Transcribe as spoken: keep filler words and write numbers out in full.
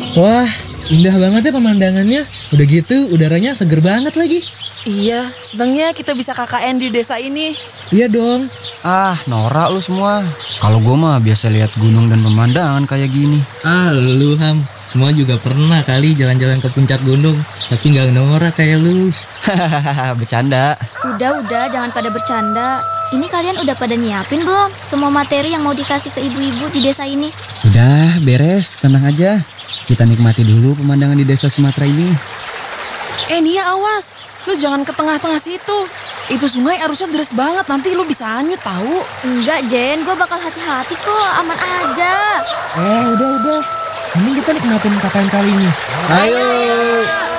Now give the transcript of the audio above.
Wah, indah banget ya pemandangannya. Udah gitu udaranya seger banget lagi. Iya, senangnya kita bisa K K N di desa ini. Iya dong. Ah, norak lu semua. Kalau gue mah biasa lihat gunung dan pemandangan kayak gini. Ah, lu Ham. Semua juga pernah kali jalan-jalan ke puncak gunung, tapi nggak norak kayak lu. Hahaha, bercanda. Udah-udah, jangan pada bercanda. Ini kalian udah pada nyiapin belum semua materi yang mau dikasih ke ibu-ibu di desa ini? Udah, beres. Tenang aja. Kita nikmati dulu pemandangan di desa Sumatera ini. Eh Nia, awas. Lu jangan ke tengah-tengah situ. Itu sungai arusnya deras banget, nanti lu bisa hanyut tahu. Enggak, Jen. Gue bakal hati-hati kok. Aman aja. Eh, udah-udah. Mending kita nikmatin K K N kali ini. Ayo.